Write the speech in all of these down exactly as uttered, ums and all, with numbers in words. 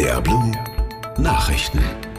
der Blue Nachrichten.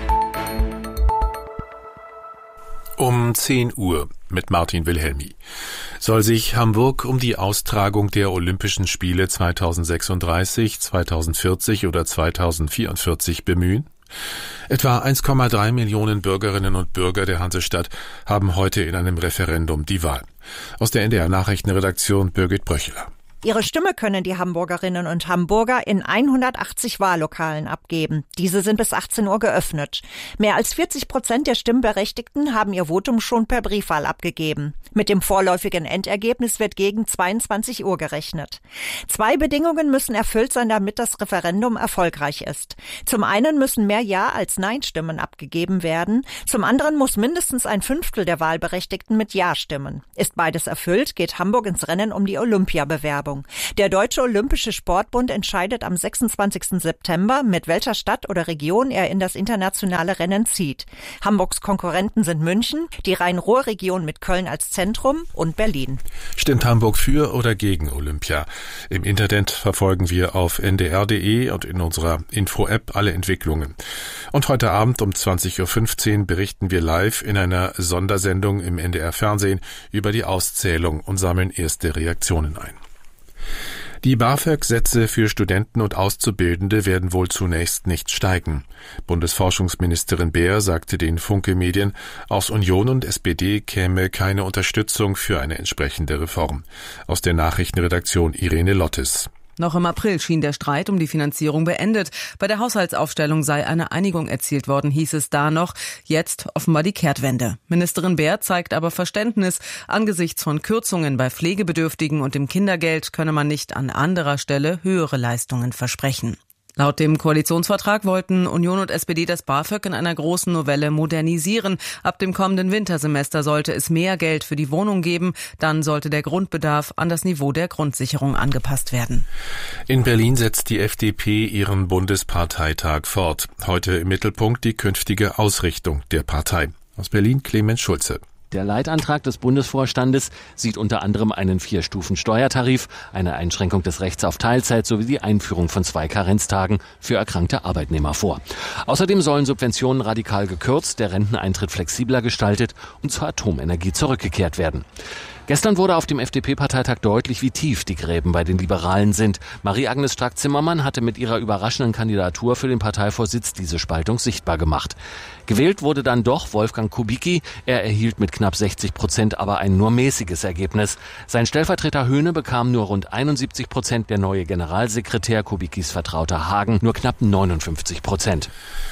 Um zehn Uhr mit Martin Wilhelmi. Soll sich Hamburg um die Austragung der Olympischen Spiele zweitausendsechsunddreißig, zweitausendvierzig oder zweitausendvierundvierzig bemühen? Etwa eins Komma drei Millionen Bürgerinnen und Bürger der Hansestadt haben heute in einem Referendum die Wahl. Aus der N D R-Nachrichtenredaktion Birgit Bröcheler. Ihre Stimme können die Hamburgerinnen und Hamburger in hundertachtzig Wahllokalen abgeben. Diese sind bis achtzehn Uhr geöffnet. Mehr als vierzig Prozent der Stimmberechtigten haben ihr Votum schon per Briefwahl abgegeben. Mit dem vorläufigen Endergebnis wird gegen zweiundzwanzig Uhr gerechnet. Zwei Bedingungen müssen erfüllt sein, damit das Referendum erfolgreich ist. Zum einen müssen mehr Ja- als Nein-Stimmen abgegeben werden. Zum anderen muss mindestens ein Fünftel der Wahlberechtigten mit Ja stimmen. Ist beides erfüllt, geht Hamburg ins Rennen um die Olympiabewerbung. Der Deutsche Olympische Sportbund entscheidet am sechsundzwanzigsten September, mit welcher Stadt oder Region er in das internationale Rennen zieht. Hamburgs Konkurrenten sind München, die Rhein-Ruhr-Region mit Köln als Zentrum und Berlin. Stimmt Hamburg für oder gegen Olympia? Im Internet verfolgen wir auf n d r punkt d e und in unserer Info-App alle Entwicklungen. Und heute Abend um zwanzig Uhr fünfzehn berichten wir live in einer Sondersendung im N D R-Fernsehen über die Auszählung und sammeln erste Reaktionen ein. Die BAföG-Sätze für Studenten und Auszubildende werden wohl zunächst nicht steigen. Bundesforschungsministerin Beer sagte den Funke-Medien, aus Union und S P D käme keine Unterstützung für eine entsprechende Reform. Aus der Nachrichtenredaktion Irene Lottes. Noch im April schien der Streit um die Finanzierung beendet. Bei der Haushaltsaufstellung sei eine Einigung erzielt worden, hieß es da noch. Jetzt offenbar die Kehrtwende. Ministerin Beer zeigt aber Verständnis. Angesichts von Kürzungen bei Pflegebedürftigen und dem Kindergeld könne man nicht an anderer Stelle höhere Leistungen versprechen. Laut dem Koalitionsvertrag wollten Union und S P D das BAföG in einer großen Novelle modernisieren. Ab dem kommenden Wintersemester sollte es mehr Geld für die Wohnung geben. Dann sollte der Grundbedarf an das Niveau der Grundsicherung angepasst werden. In Berlin setzt die F D P ihren Bundesparteitag fort. Heute im Mittelpunkt die künftige Ausrichtung der Partei. Aus Berlin Clemens Schulze. Der Leitantrag des Bundesvorstandes sieht unter anderem einen Vier-Stufen-Steuertarif, eine Einschränkung des Rechts auf Teilzeit sowie die Einführung von zwei Karenztagen für erkrankte Arbeitnehmer vor. Außerdem sollen Subventionen radikal gekürzt, der Renteneintritt flexibler gestaltet und zur Atomenergie zurückgekehrt werden. Gestern wurde auf dem F D P-Parteitag deutlich, wie tief die Gräben bei den Liberalen sind. Marie-Agnes Strack-Zimmermann hatte mit ihrer überraschenden Kandidatur für den Parteivorsitz diese Spaltung sichtbar gemacht. Gewählt wurde dann doch Wolfgang Kubicki. Er erhielt mit knapp sechzig Prozent aber ein nur mäßiges Ergebnis. Sein Stellvertreter Höhne bekam nur rund einundsiebzig Prozent, der neue Generalsekretär Kubickis Vertrauter Hagen nur knapp neunundfünfzig Prozent.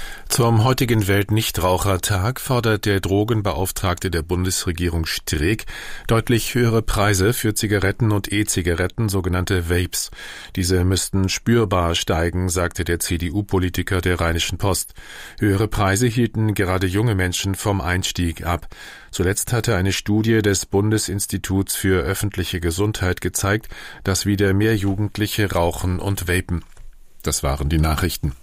Zum heutigen Weltnichtrauchertag fordert der Drogenbeauftragte der Bundesregierung Streeck deutlich höhere Preise für Zigaretten und E-Zigaretten, sogenannte Vapes. Diese müssten spürbar steigen, sagte der C D U-Politiker der Rheinischen Post. Höhere Preise hielten gerade junge Menschen vom Einstieg ab. Zuletzt hatte eine Studie des Bundesinstituts für öffentliche Gesundheit gezeigt, dass wieder mehr Jugendliche rauchen und vapen. Das waren die Nachrichten.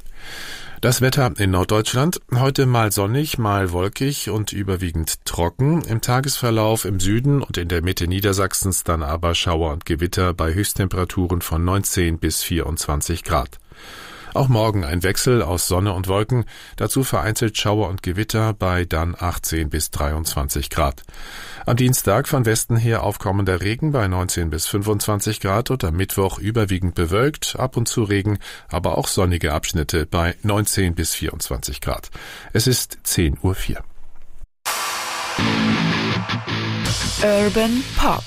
Das Wetter in Norddeutschland, heute mal sonnig, mal wolkig und überwiegend trocken. Im Tagesverlauf im Süden und in der Mitte Niedersachsens dann aber Schauer und Gewitter bei Höchsttemperaturen von neunzehn bis vierundzwanzig Grad. Auch morgen ein Wechsel aus Sonne und Wolken, dazu vereinzelt Schauer und Gewitter bei dann achtzehn bis dreiundzwanzig Grad. Am Dienstag von Westen her aufkommender Regen bei neunzehn bis fünfundzwanzig Grad und am Mittwoch überwiegend bewölkt, ab und zu Regen, aber auch sonnige Abschnitte bei neunzehn bis vierundzwanzig Grad. Es ist zehn Uhr vier. Urban Pop.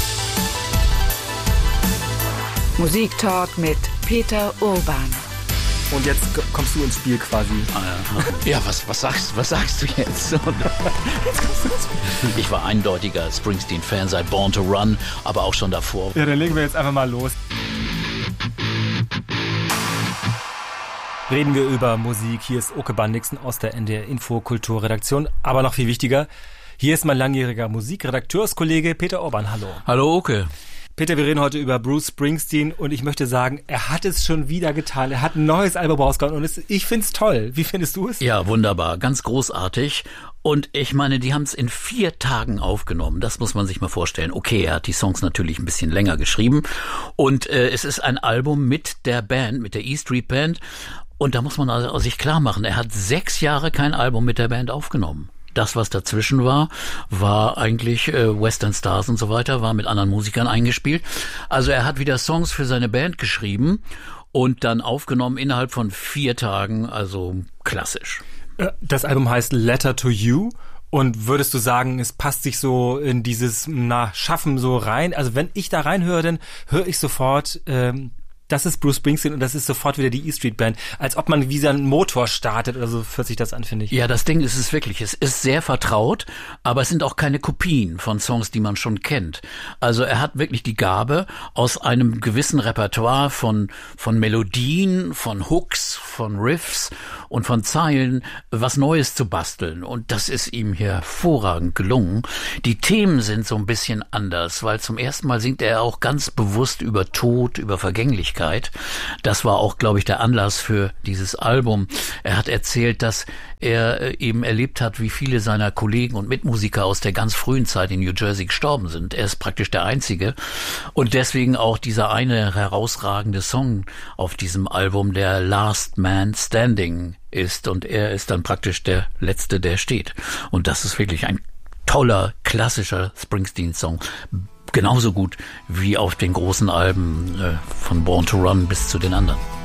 Musiktalk mit Peter Urban. Und jetzt kommst du ins Spiel quasi. Ah, ja, ja was, was, sagst, was sagst du jetzt? jetzt kommst du ins Spiel. Ich war eindeutiger Springsteen-Fan seit Born to Run, aber auch schon davor. Ja, dann legen wir jetzt einfach mal los. Reden wir über Musik. Hier ist Oke Bandixen aus der N D R-Info-Kulturredaktion. Aber noch viel wichtiger, hier ist mein langjähriger Musikredakteurskollege Peter Urban. Hallo. Hallo Oke. Peter, wir reden heute über Bruce Springsteen und ich möchte sagen, er hat es schon wieder getan. Er hat ein neues Album rausgehauen und es, ich find's toll. Wie findest du es? Ja, wunderbar. Ganz großartig. Und ich meine, die haben es in vier Tagen aufgenommen. Das muss man sich mal vorstellen. Okay, er hat die Songs natürlich ein bisschen länger geschrieben. Und äh, es ist ein Album mit der Band, mit der E Street Band. Und da muss man also sich klar machen, er hat sechs Jahre kein Album mit der Band aufgenommen. Das, was dazwischen war, war eigentlich äh, Western Stars und so weiter, war mit anderen Musikern eingespielt. Also er hat wieder Songs für seine Band geschrieben und dann aufgenommen innerhalb von vier Tagen, also klassisch. Das Album heißt Letter to You. Und würdest du sagen, es passt sich so in dieses na, Schaffen so rein? Also wenn ich da reinhöre, dann höre ich sofort... Ähm Das ist Bruce Springsteen und das ist sofort wieder die E Street Band. Als ob man wie so einen Motor startet oder so fühlt sich das an, finde ich. Ja, das Ding ist es wirklich. Es ist sehr vertraut, aber es sind auch keine Kopien von Songs, die man schon kennt. Also er hat wirklich die Gabe, aus einem gewissen Repertoire von, von Melodien, von Hooks, von Riffs und von Zeilen was Neues zu basteln. Und das ist ihm hervorragend gelungen. Die Themen sind so ein bisschen anders, weil zum ersten Mal singt er auch ganz bewusst über Tod, über Vergänglichkeit. Das war auch, glaube ich, der Anlass für dieses Album. Er hat erzählt, dass er eben erlebt hat, wie viele seiner Kollegen und Mitmusiker aus der ganz frühen Zeit in New Jersey gestorben sind. Er ist praktisch der Einzige. Und deswegen auch dieser eine herausragende Song auf diesem Album, der Last Man Standing ist. Und er ist dann praktisch der Letzte, der steht. Und das ist wirklich ein toller, klassischer Springsteen-Song. Genauso gut wie auf den großen Alben äh, von Born to Run bis zu den anderen.